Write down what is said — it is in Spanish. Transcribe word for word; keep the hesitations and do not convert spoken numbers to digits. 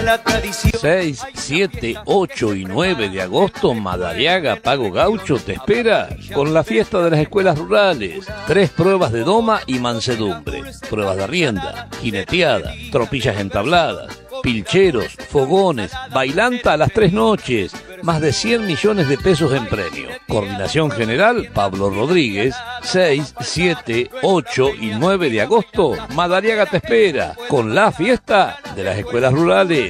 viva la tradición. seis, siete, ocho y nueve de agosto, Madariaga Pago Gaucho te espera con la fiesta de las escuelas rurales. Tres pruebas de doma y mansedumbre, pruebas de rienda, jineteada, tropillas entabladas, pilcheros, fogones, bailanta a las tres noches, más de cien millones de pesos en premio. Coordinación General Pablo Rodríguez. Seis, siete, ocho y nueve de agosto, Madariaga te espera con la fiesta de las escuelas rurales.